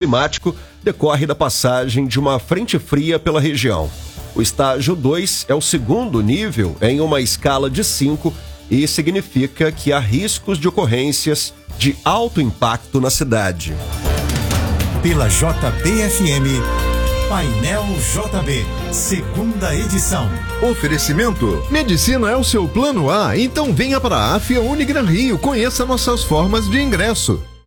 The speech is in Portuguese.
climático decorre da passagem de uma frente fria pela região. O estágio 2 é o segundo nível em uma escala de 5 e significa que há riscos de ocorrências de alto impacto na cidade. Pela JBFM, Painel JB, segunda edição. Oferecimento: medicina é o seu plano A, então venha para a AFIA Unigran Rio, conheça nossas formas de ingresso.